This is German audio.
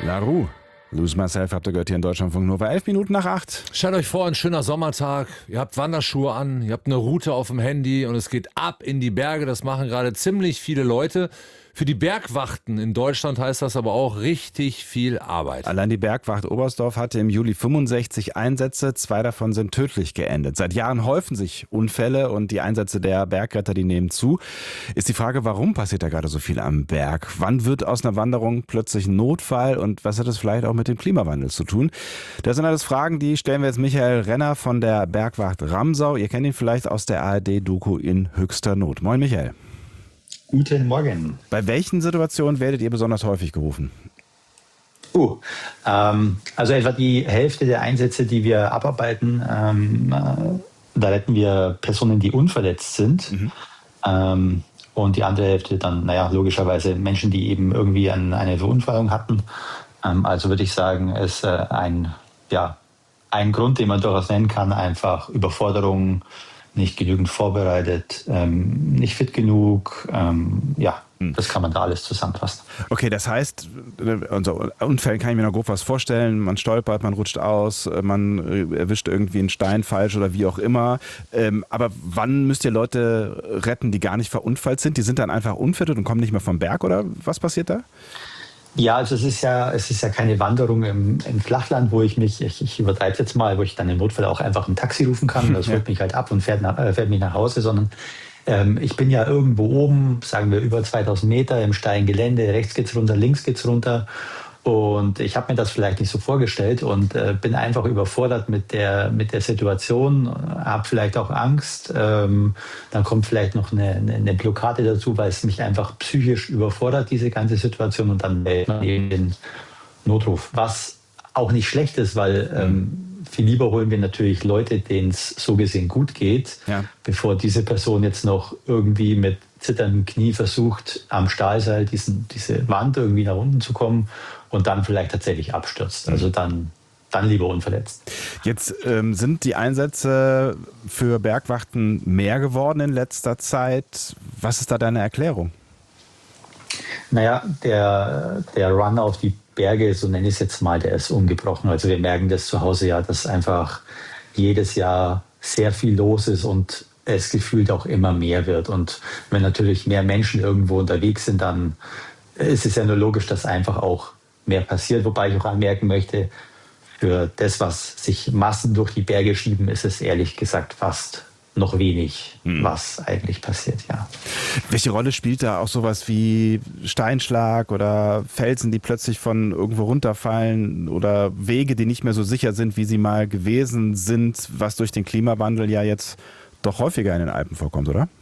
La Roux. Lose Myself habt ihr gehört hier in Deutschlandfunk Nova. 11 Minuten nach 8. Stellt euch vor, ein schöner Sommertag, ihr habt Wanderschuhe an, ihr habt eine Route auf dem Handy und es geht ab in die Berge. Das machen gerade ziemlich viele Leute. Für die Bergwachten in Deutschland heißt das aber auch richtig viel Arbeit. Allein die Bergwacht Oberstdorf hatte im Juli 65 Einsätze, 2 davon sind tödlich geendet. Seit Jahren häufen sich Unfälle und die Einsätze der Bergretter, die nehmen zu. Ist die Frage, warum passiert da gerade so viel am Berg? Wann wird aus einer Wanderung plötzlich ein Notfall und was hat es vielleicht auch mit dem Klimawandel zu tun? Das sind alles Fragen, die stellen wir jetzt Michael Renner von der Bergwacht Ramsau. Ihr kennt ihn vielleicht aus der ARD-Doku In höchster Not. Moin Michael. Guten Morgen. Bei welchen Situationen werdet ihr besonders häufig gerufen? Also etwa die Hälfte der Einsätze, die wir abarbeiten, da retten wir Personen, die unverletzt sind. Und die andere Hälfte dann, logischerweise Menschen, die eben irgendwie eine Verunfallung hatten. Also würde ich sagen, ist ein Grund, den man durchaus nennen kann, einfach Überforderung, nicht genügend vorbereitet, nicht fit genug. Das kann man da alles zusammenfassen. Okay, das heißt, unter Unfällen kann ich mir noch grob was vorstellen. Man stolpert, man rutscht aus, man erwischt irgendwie einen Stein falsch oder wie auch immer. Aber wann müsst ihr Leute retten, die gar nicht verunfallt sind? Die sind dann einfach unfit und kommen nicht mehr vom Berg oder was passiert da? Ja, also es ist ja keine Wanderung im Flachland, wo ich übertreibe jetzt mal, wo ich dann im Notfall auch einfach ein Taxi rufen kann. Das holt mich halt ab und fährt mich nach Hause, sondern ich bin ja irgendwo oben, sagen wir über 2000 Meter im steilen Gelände, rechts geht's runter, links geht's runter. Und ich habe mir das vielleicht nicht so vorgestellt und bin einfach überfordert mit der Situation, habe vielleicht auch Angst. Dann kommt vielleicht noch eine Blockade dazu, weil es mich einfach psychisch überfordert, diese ganze Situation. Und dann wählt man eben den Notruf, was auch nicht schlecht ist, weil viel lieber holen wir natürlich Leute, denen es so gesehen gut geht, bevor diese Person jetzt noch irgendwie mit zitterndem Knie versucht, am Stahlseil diese Wand irgendwie nach unten zu kommen und dann vielleicht tatsächlich abstürzt. Also dann lieber unverletzt. Jetzt sind die Einsätze für Bergwachten mehr geworden in letzter Zeit. Was ist da deine Erklärung? Naja, der Run auf die Berge, so nenne ich es jetzt mal, der ist ungebrochen. Also wir merken das zu Hause ja, dass einfach jedes Jahr sehr viel los ist und es gefühlt auch immer mehr wird. Und wenn natürlich mehr Menschen irgendwo unterwegs sind, dann ist es ja nur logisch, dass einfach auch mehr passiert. Wobei ich auch anmerken möchte, für das, was sich Massen durch die Berge schieben, ist es ehrlich gesagt fast noch wenig, was eigentlich passiert, ja. Welche Rolle spielt da auch sowas wie Steinschlag oder Felsen, die plötzlich von irgendwo runterfallen oder Wege, die nicht mehr so sicher sind, wie sie mal gewesen sind, was durch den Klimawandel ja jetzt doch häufiger in den Alpen vorkommt, oder?